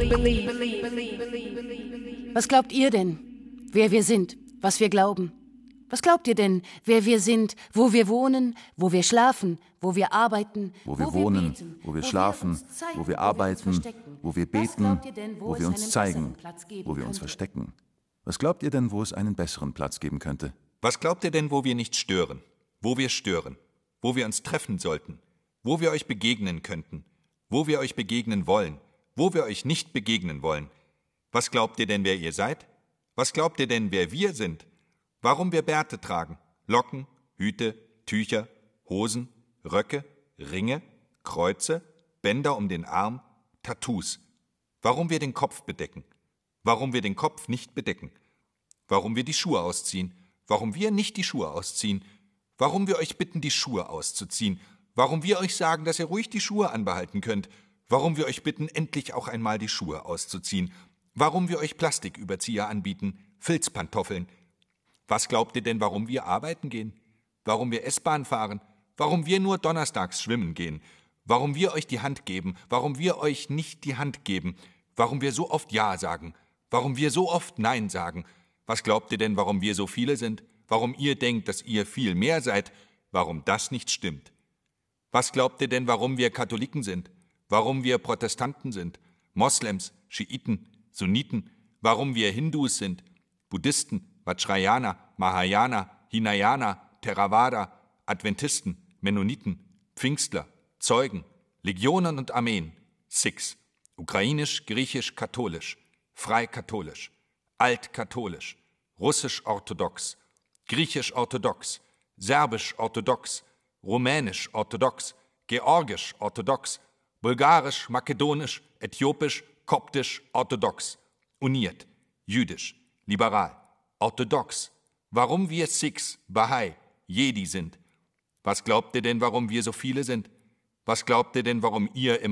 Was glaubt ihr denn, wer wir sind, was wir glauben? Was glaubt ihr denn, wer wir sind, wo wir wohnen, wo wir schlafen, wo wir arbeiten, wo wir wohnen, beten, wo wir schlafen, wo wir arbeiten, wo wir beten, wo wir uns zeigen, wo wir uns verstecken? Was glaubt ihr denn, wo es einen besseren Platz geben könnte? Was glaubt ihr denn, wo wir nicht stören, wo wir uns treffen sollten, wo wir euch begegnen könnten, wo wir euch begegnen wollen, wo wir euch nicht begegnen wollen? Was glaubt ihr denn, wer ihr seid? Was glaubt ihr denn, wer wir sind? Warum wir Bärte tragen, Locken, Hüte, Tücher, Hosen, Röcke, Ringe, Kreuze, Bänder um den Arm, Tattoos. Warum wir den Kopf bedecken. Warum wir den Kopf nicht bedecken. Warum wir die Schuhe ausziehen. Warum wir nicht die Schuhe ausziehen. Warum wir euch bitten, die Schuhe auszuziehen. Warum wir euch sagen, dass ihr ruhig die Schuhe anbehalten könnt. Warum wir euch bitten, endlich auch einmal die Schuhe auszuziehen. Warum wir euch Plastiküberzieher anbieten, Filzpantoffeln. Was glaubt ihr denn, warum wir arbeiten gehen? Warum wir S-Bahn fahren? Warum wir nur donnerstags schwimmen gehen? Warum wir euch die Hand geben? Warum wir euch nicht die Hand geben? Warum wir so oft Ja sagen? Warum wir so oft Nein sagen? Was glaubt ihr denn, warum wir so viele sind? Warum ihr denkt, dass ihr viel mehr seid? Warum das nicht stimmt? Was glaubt ihr denn, warum wir Katholiken sind? Warum wir Protestanten sind? Moslems, Schiiten, Sunniten? Warum wir Hindus sind? Buddhisten, Vajrayana, Mahayana, Hinayana, Theravada, Adventisten, Mennoniten, Pfingstler, Zeugen, Legionen und Armeen, Sikhs, ukrainisch, griechisch, katholisch, freikatholisch, altkatholisch, russisch-orthodox, griechisch-orthodox, serbisch-orthodox, rumänisch-orthodox, georgisch-orthodox, bulgarisch-makedonisch, äthiopisch, koptisch-orthodox, uniert, jüdisch, liberal, orthodox. Warum wir Sikhs, Bahai, Jedi sind? Was glaubt ihr denn, warum wir so viele sind? Was glaubt ihr denn, warum ihr im